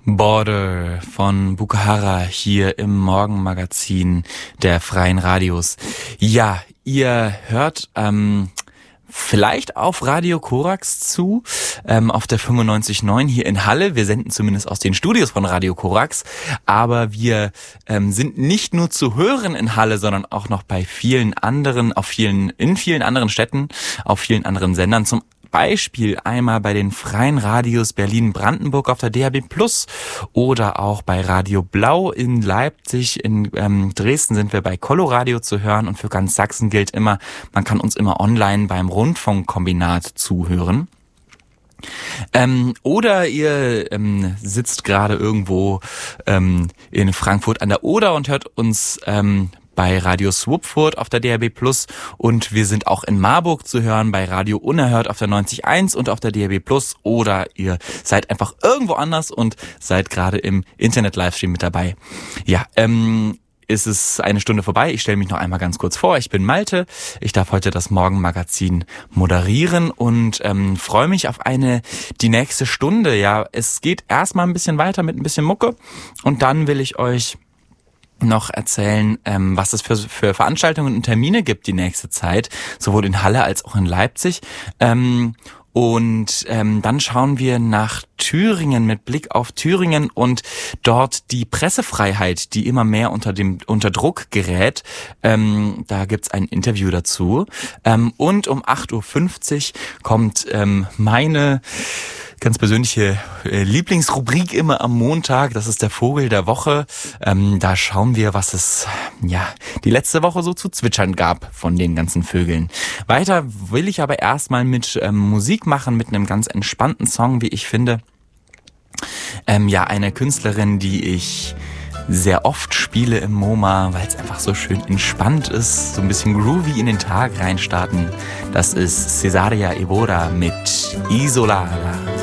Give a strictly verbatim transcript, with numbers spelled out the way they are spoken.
Border von Bukahara hier im Morgenmagazin der Freien Radios. Ja, ihr hört ähm, vielleicht auf Radio Korax zu, ähm, auf der fünfundneunzig Komma neun hier in Halle. Wir senden zumindest aus den Studios von Radio Korax, aber wir ähm, sind nicht nur zu hören in Halle, sondern auch noch bei vielen anderen, auf vielen, in vielen anderen Städten, auf vielen anderen Sendern. Zum Beispiel einmal bei den Freien Radios Berlin-Brandenburg auf der D A B Plus oder auch bei Radio Blau in Leipzig. In ähm, Dresden sind wir bei Coloradio zu hören und für ganz Sachsen gilt immer, man kann uns immer online beim Rundfunkkombinat zuhören. Ähm, oder ihr ähm, sitzt gerade irgendwo ähm, in Frankfurt an der Oder und hört uns ähm, bei Radio Swupfurt auf der D A B Plus und wir sind auch in Marburg zu hören bei Radio Unerhört auf der neunzig Komma eins und auf der D A B Plus, oder ihr seid einfach irgendwo anders und seid gerade im Internet-Livestream mit dabei. Ja, ähm... ist es eine Stunde vorbei. Ich stelle mich noch einmal ganz kurz vor. Ich bin Malte. Ich darf heute das Morgenmagazin moderieren und ähm, freue mich auf eine die nächste Stunde. Ja, es geht erstmal ein bisschen weiter mit ein bisschen Mucke und dann will ich euch noch erzählen, ähm, was es für, für Veranstaltungen und Termine gibt die nächste Zeit, sowohl in Halle als auch in Leipzig. Ähm, Und ähm, dann schauen wir nach Thüringen mit Blick auf Thüringen und dort die Pressefreiheit, die immer mehr unter dem unter Druck gerät. Ähm, da gibt's ein Interview dazu. Ähm, und um acht Uhr fünfzig kommt ähm, meine ganz persönliche äh, Lieblingsrubrik immer am Montag. Das ist der Vogel der Woche. Ähm, da schauen wir, was es ja die letzte Woche so zu zwitschern gab von den ganzen Vögeln. Weiter will ich aber erstmal mit ähm, Musik machen, mit einem ganz entspannten Song, wie ich finde. Ähm, ja, eine Künstlerin, die ich sehr oft spiele im MoMA, weil es einfach so schön entspannt ist, so ein bisschen groovy in den Tag reinstarten. Das ist Cesaria Evora mit Isolada.